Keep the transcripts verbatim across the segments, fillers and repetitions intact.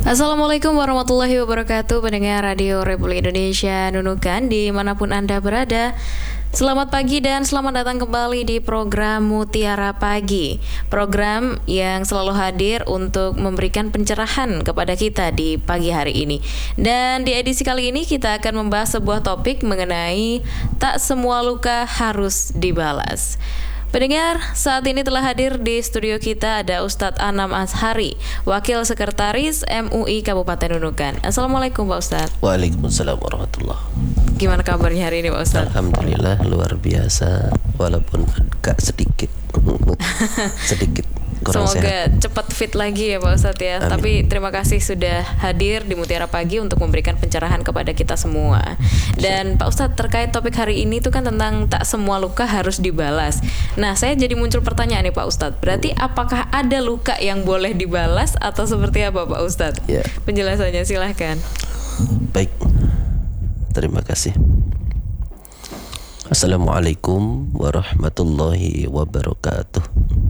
Assalamualaikum warahmatullahi wabarakatuh, pendengar Radio Republik Indonesia Nunukan dimanapun Anda berada. Selamat pagi dan selamat datang kembali di program Mutiara Pagi, program yang selalu hadir untuk memberikan pencerahan kepada kita di pagi hari ini. Dan di edisi kali ini kita akan membahas sebuah topik mengenai tak semua luka harus dibalas. Pendengar, saat ini telah hadir di studio kita ada Ustadz Anam Azhari, Wakil Sekretaris M U I Kabupaten Nunukan. Assalamualaikum Pak Ustadz. Waalaikumsalam warahmatullahi. Gimana kabarnya hari ini Pak Ustadz? Alhamdulillah luar biasa, walaupun agak sedikit sedikit kurang Semoga sehat. cepat fit lagi ya Pak Ustadz ya. Amin. Tapi terima kasih sudah hadir di Mutiara Pagi untuk memberikan pencerahan kepada kita semua. Dan Pak Ustadz, terkait topik hari ini itu kan tentang tak semua luka harus dibalas. Nah, saya jadi muncul pertanyaan nih Pak Ustadz. Berarti apakah ada luka yang boleh dibalas atau seperti apa Pak Ustadz? Ya. Penjelasannya silahkan. Baik, terima kasih. Assalamualaikum warahmatullahi wabarakatuh.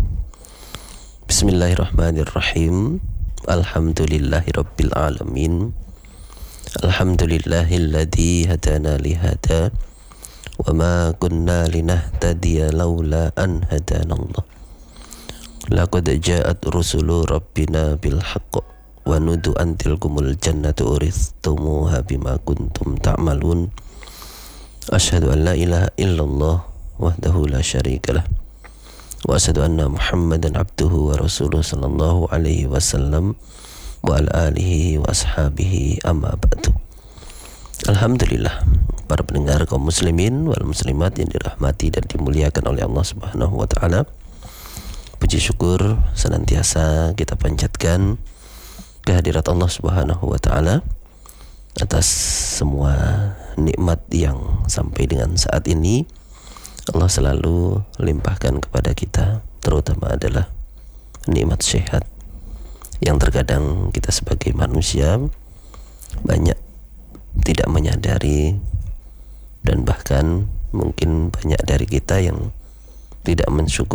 Bismillahirrahmanirrahim. Alhamdulillahirabbil alamin. Alhamdulillahilladzi hadana lihada wa ma kunna linahtadiya laula an hadanallah. Laqad ja'at rusulu rabbina bil haqq wa nudu an tilkumul jannatu uristumuha bima kuntum ta'malun. Asyhadu an la ilaha illallah wahdahu la syarikalah wa asyhadu anna Muhammadan abduhu wa rasuluhu sallallahu alaihi wasallam wa ala alihi wa ashabihi amma ba'du. Alhamdulillah, para pendengar kaum muslimin wal muslimat yang dirahmati dan dimuliakan oleh Allah Subhanahu wa taala. Puji syukur senantiasa kita panjatkan kehadirat Allah Subhanahu wa taala atas semua nikmat yang sampai dengan saat ini Allah selalu limpahkan kepada kita, terutama adalah nikmat sehat yang terkadang kita sebagai manusia banyak tidak menyadari, dan bahkan mungkin banyak dari kita yang tidak mensyukuri